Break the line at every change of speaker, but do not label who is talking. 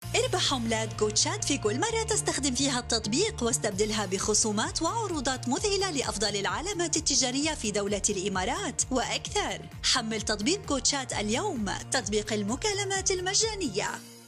اربح عملات كوتشات في كل مرة تستخدم فيها التطبيق، واستبدلها بخصومات وعروضات مذهلة لأفضل العلامات التجارية في دولة الإمارات وأكثر. حمل تطبيق كوتشات اليوم، تطبيق المكالمات المجانية.